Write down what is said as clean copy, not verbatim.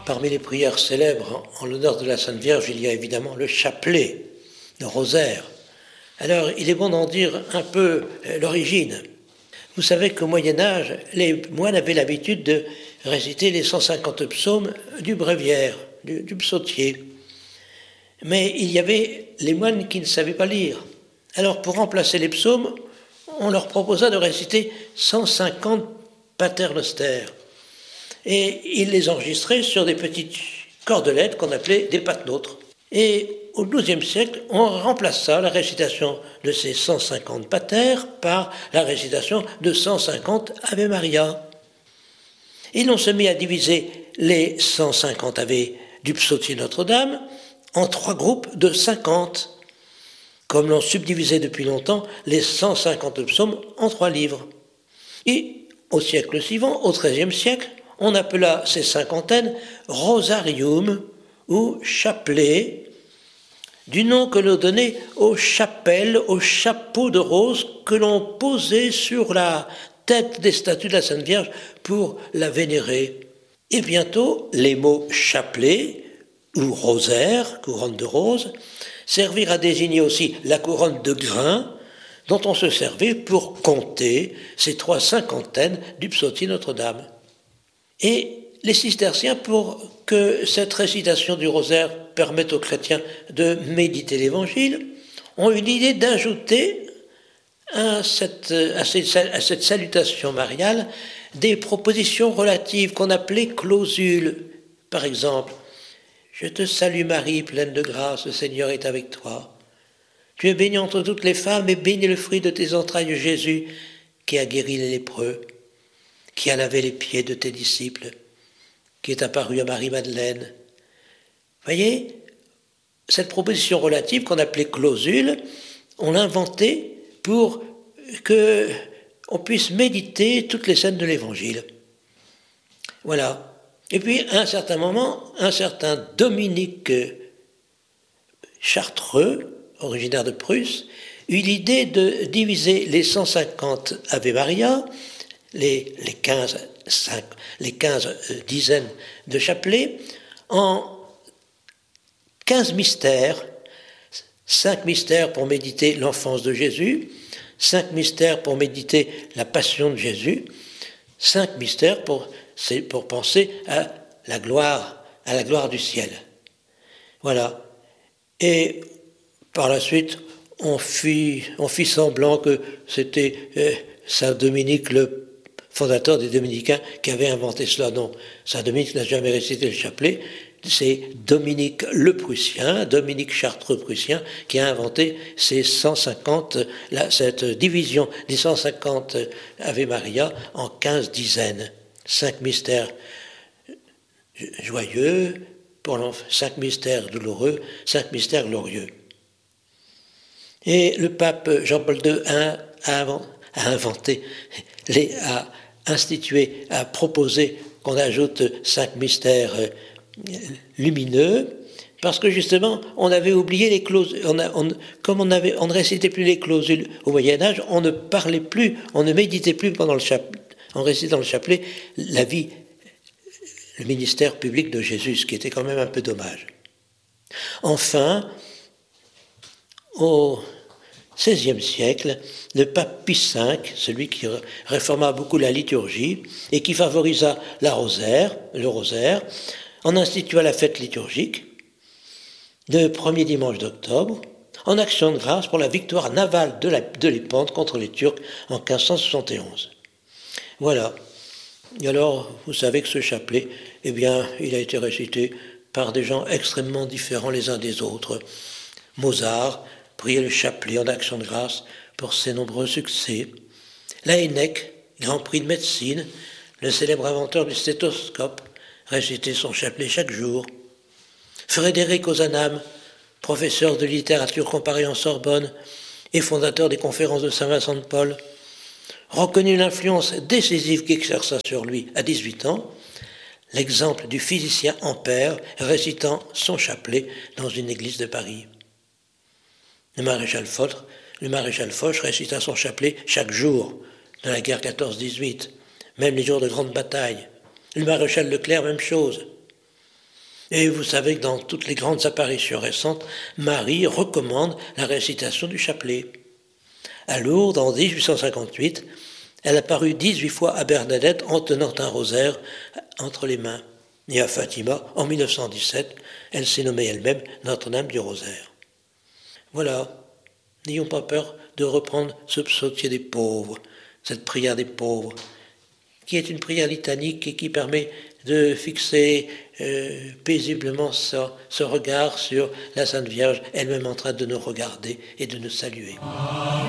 Parmi les prières célèbres en l'honneur de la Sainte Vierge, il y a évidemment le chapelet, le rosaire. Alors, il est bon d'en dire un peu l'origine. Vous savez qu'au Moyen-Âge, les moines avaient l'habitude de réciter les 150 psaumes du bréviaire, du psautier. Mais il y avait les moines qui ne savaient pas lire. Alors, pour remplacer les psaumes, on leur proposa de réciter 150 paternosters. Et ils les enregistraient sur des petites cordelettes qu'on appelait des patenôtres. Et au XIIe siècle, on remplaça la récitation de ces 150 pater par la récitation de 150 Ave Maria. Et l'on se mit à diviser les 150 Ave du psautier Notre-Dame en 3 groupes de 50, comme l'on subdivisait depuis longtemps les 150 psaumes en 3 livres. Et au siècle suivant, au XIIIe siècle, on appela ces cinquantaines rosarium ou chapelet, du nom que l'on donnait aux chapelles, aux chapeaux de rose que l'on posait sur la tête des statues de la Sainte Vierge pour la vénérer. Et bientôt, les mots chapelet ou rosaire, couronne de rose, servirent à désigner aussi la couronne de grains dont on se servait pour compter ces 3 cinquantaines du psautier Notre-Dame. Et les cisterciens, pour que cette récitation du rosaire permette aux chrétiens de méditer l'Évangile, ont eu l'idée d'ajouter à cette salutation mariale des propositions relatives qu'on appelait clausules. Par exemple, « Je te salue Marie, pleine de grâce, le Seigneur est avec toi. Tu es bénie entre toutes les femmes et béni le fruit de tes entrailles, Jésus, qui a guéri les lépreux, qui a lavé les pieds de tes disciples, qui est apparu à Marie-Madeleine. » Voyez, cette proposition relative qu'on appelait clausule, on l'a inventée pour qu'on puisse méditer toutes les scènes de l'Évangile. Voilà. Et puis, à un certain moment, un certain Dominique Chartreux, originaire de Prusse, eut l'idée de diviser les 150 Ave Maria, les 15 dizaines de chapelets, en 15 mystères, 5 mystères pour méditer l'enfance de Jésus, 5 mystères pour méditer la passion de Jésus, 5 mystères pour penser à la gloire du ciel. Voilà. Et par la suite, on fit semblant que c'était Saint Dominique, le fondateur des Dominicains, qui avait inventé cela. Non, Saint Dominique n'a jamais récité le chapelet. C'est Dominique le Prussien, Dominique Chartreux Prussien, qui a inventé ces 150, cette division des 150 Ave Maria en 15 dizaines. 5 mystères joyeux, 5 mystères douloureux, 5 mystères glorieux. Et le pape Jean-Paul II a institué, a proposé qu'on ajoute 5 mystères lumineux, parce que justement, on avait oublié les clausules. Comme on ne récitait plus les clausules au Moyen-Âge, on ne parlait plus, on ne méditait plus en récitant le chapelet, la vie, le ministère public de Jésus, ce qui était quand même un peu dommage. Enfin, au XVIe siècle, le pape Pie V, celui qui réforma beaucoup la liturgie et qui favorisa le rosaire, en institua la fête liturgique, le premier dimanche d'octobre, en action de grâce pour la victoire navale de Lépante contre les Turcs en 1571. Voilà. Et alors, vous savez que ce chapelet, eh bien, il a été récité par des gens extrêmement différents les uns des autres. Mozart priait le chapelet en action de grâce pour ses nombreux succès. Laennec, grand prix de médecine, le célèbre inventeur du stéthoscope, récitait son chapelet chaque jour. Frédéric Ozanam, professeur de littérature comparée en Sorbonne et fondateur des conférences de Saint-Vincent de Paul, reconnut l'influence décisive qu'exerça sur lui à 18 ans, l'exemple du physicien Ampère récitant son chapelet dans une église de Paris. Le maréchal Foch récita son chapelet chaque jour dans la guerre 14-18, même les jours de grande bataille. Le maréchal Leclerc, même chose. Et vous savez que dans toutes les grandes apparitions récentes, Marie recommande la récitation du chapelet. À Lourdes, en 1858, elle a paru 18 fois à Bernadette en tenant un rosaire entre les mains. Et à Fatima, en 1917, elle s'est nommée elle-même Notre-Dame du Rosaire. Voilà, n'ayons pas peur de reprendre ce psautier des pauvres, cette prière des pauvres, qui est une prière litanique et qui permet de fixer paisiblement ce regard sur la Sainte Vierge, elle-même en train de nous regarder et de nous saluer.